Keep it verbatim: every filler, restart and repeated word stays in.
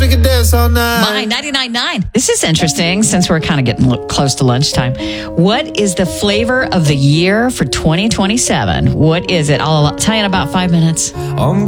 we can dance all night. My ninety-nine point nine. This is interesting since we're kind of getting lo- close to lunchtime. What is the flavor of the year for twenty twenty-seven? What is it? I'll tell you in about five minutes. I'm